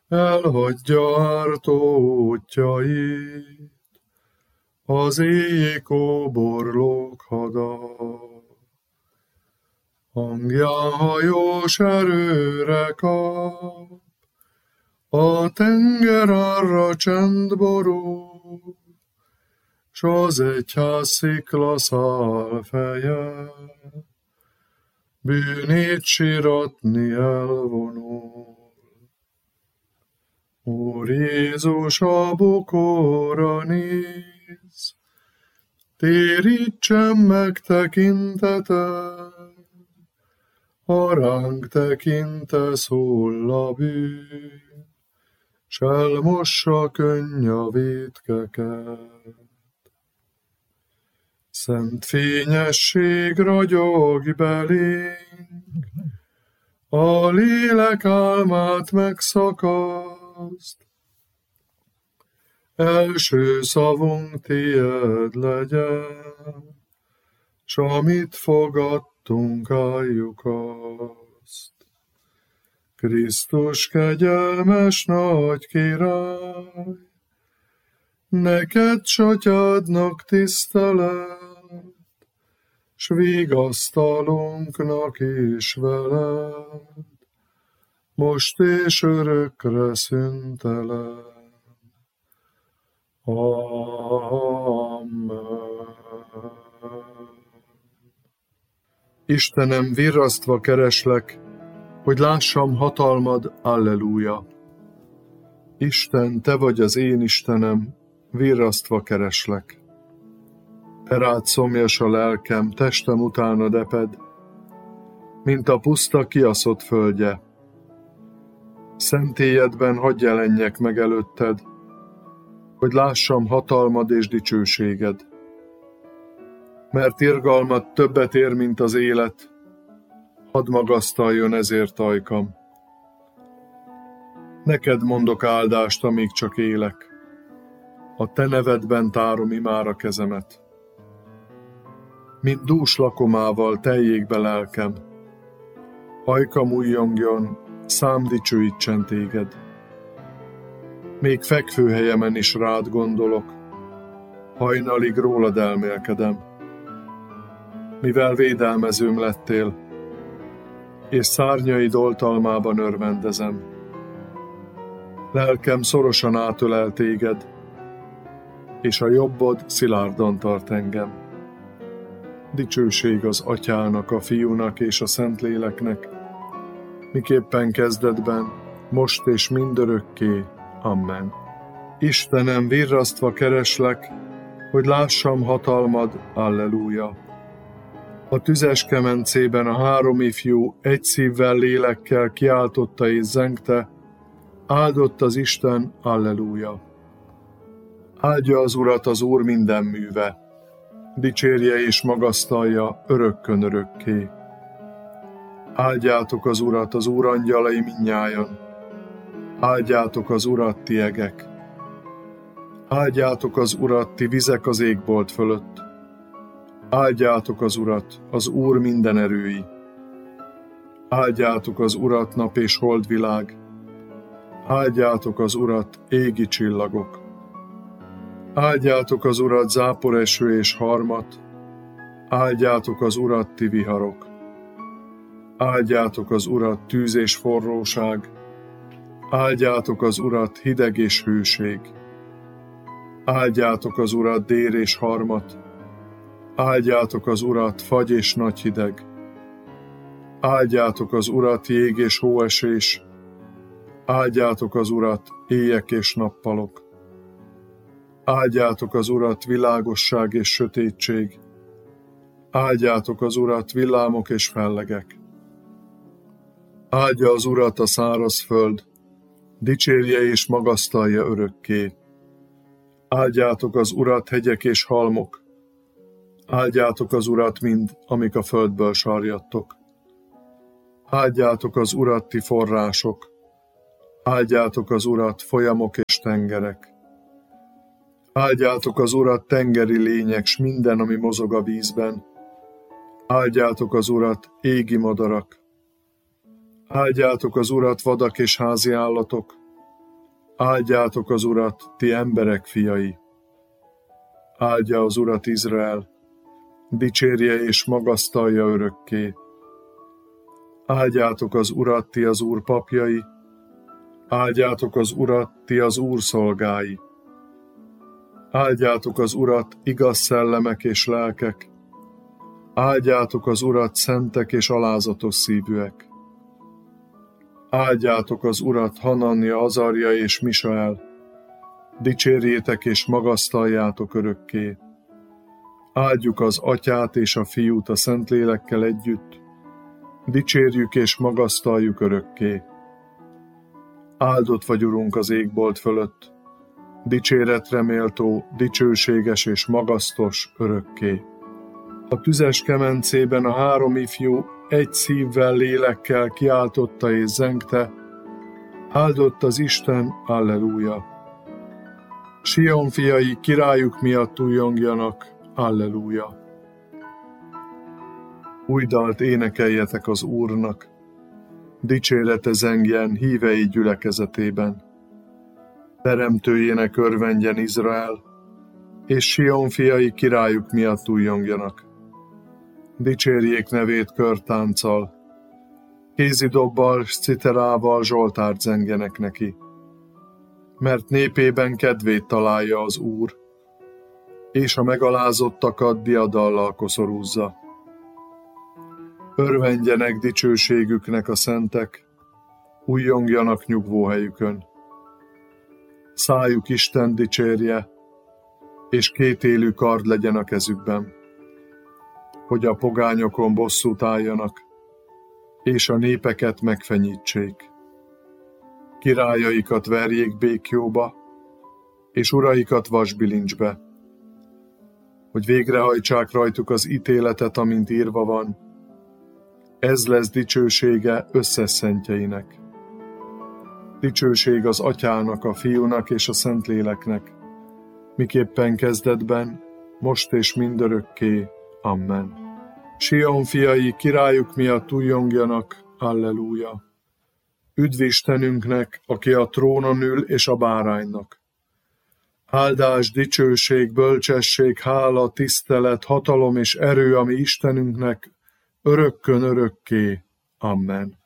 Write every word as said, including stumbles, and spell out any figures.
elhagyja ártó útjait, az éjjé kóborlók hada. Hangján hajós erőre kap, a tenger arra csend borul, s az egyház sziklaszál feje, bűnét siratni elvonul. Úr Jézus, a bokorra néz, térítsen meg tekinteted, ha ránk tekintesz, hull a bűn, s elmossa könny a vétkeket. Szent fényesség ragyog belénk, a lélek álmát megszakaszt, első szavunk tied legyen, s amit fogadtunk, álljuk azt. Krisztus kegyelmes nagy király, neked s atyádnak tisztelet, s vigasztalunknak is veled, most és örökre szüntelen. Amen. Istenem, virrasztva kereslek, hogy lássam hatalmad, alleluja. Isten, te vagy az én Istenem, virrasztva kereslek. Erád szomjas a lelkem, testem utánad eped, mint a puszta kiaszott földje. Szentélyedben hadd jelenjek meg előtted, hogy lássam hatalmad és dicsőséged. Mert irgalmad többet ér, mint az élet, hadd magasztaljon ezért ajkam. Neked mondok áldást, amíg csak élek, a te nevedben tárom imára kezemet. Mint dús lakomával teljék be lelkem, ajkam újjongjon, szám dicsőítsen téged. Még fekvőhelyemen is rád gondolok, hajnalig rólad elmélkedem. Mivel védelmezőm lettél, és szárnyaid oltalmában örvendezem. Lelkem szorosan átölel téged, és a jobbod szilárdan tart engem. Dicsőség az Atyának, a Fiúnak és a Szentléleknek, miképpen kezdetben, most és mindörökké. Amen. Istenem, virrasztva kereslek, hogy lássam hatalmad, alleluja. A tüzes kemencében a három ifjú egy szívvel, lélekkel kiáltotta és zengte, áldott az Isten, alleluja. Áldja az Urat az Úr minden műve, dicsérje és magasztalja örökkön örökké. Áldjátok az Urat, az Úr angyalai mindnyájan, áldjátok az Urat, ti egek. Áldjátok az Urat, ti vizek az égbolt fölött. Áldjátok az Urat, az Úr minden erői. Áldjátok az Urat, nap és holdvilág. Áldjátok az Urat, égi csillagok. Áldjátok az Urat, záporeső és harmat. Áldjátok az Urat, ti viharok. Áldjátok az Urat, tűz és forróság. Áldjátok az Urat, hideg és hőség. Áldjátok az Urat, dér és harmat. Áldjátok az Urat, fagy és nagy hideg. Áldjátok az Urat, jég és hóesés. Áldjátok az Urat, éjek és nappalok. Áldjátok az Urat, világosság és sötétség. Áldjátok az Urat, villámok és fellegek. Áldja az Urat a száraz föld, dicsérje és magasztalja örökké. Áldjátok az Urat, hegyek és halmok. Áldjátok az Urat mind, amik a földből sarjadtok. Áldjátok az Urat, ti források. Áldjátok az Urat, folyamok és tengerek. Áldjátok az Urat, tengeri lények, s minden, ami mozog a vízben. Áldjátok az Urat, égi madarak. Áldjátok az Urat, vadak és házi állatok. Áldjátok az Urat, ti emberek fiai! Áldja az Urat Izrael, dicsérje és magasztalja örökké. Áldjátok az Urat, ti az Úr papjai, áldjátok az Urat, ti az Úr szolgái. Áldjátok az Urat, igaz szellemek és lelkek, áldjátok az Urat, szentek és alázatos szívűek. Áldjátok az Urat, Hanania, Azarja és Misael, dicsérjétek és magasztaljátok örökké. Áldjuk az Atyát és a Fiút a Szentlélekkel együtt, dicsérjük és magasztaljuk örökké. Áldott vagy, Urunk, az égbolt fölött, dicséretre méltó, dicsőséges és magasztos örökké. A tüzes kemencében a három ifjú egy szívvel, lélekkel kiáltotta és zengte: áldott az Isten, alleluja! Sion fiai, királyuk miatt újjongjanak, alleluja! Új dalt énekeljetek az Úrnak, dicsérete zengjen hívei gyülekezetében. Teremtőjének örvendjen Izrael, és Sion fiai királyuk miatt újjongjanak. Dicsérjék nevét körtánccal, kézidobbal s citerával zsoltárt zengjenek neki. Mert népében kedvét találja az Úr, és a megalázottakat diadallal koszorúzza. Örvendjenek dicsőségüknek a szentek, újjongjanak nyugvóhelyükön. Szájuk Isten dicsérje, és kétélű kard legyen a kezükben, hogy a pogányokon bosszút álljanak, és a népeket megfenyítsék. Királyaikat verjék békjóba, és uraikat vasbilincsbe, hogy végrehajtsák rajtuk az ítéletet, amint írva van. Ez lesz dicsősége összes szentjeinek. Dicsőség az Atyának, a Fiúnak és a Szentléleknek, miképpen kezdetben, most és mindörökké. Amen. Sion fiai, királyuk miatt újjongjanak, alleluja! Üdv Istenünknek, aki a trónon ül, és a báránynak. Áldás, dicsőség, bölcsesség, hála, tisztelet, hatalom és erő a mi Istenünknek, örökkön örökké. Amen.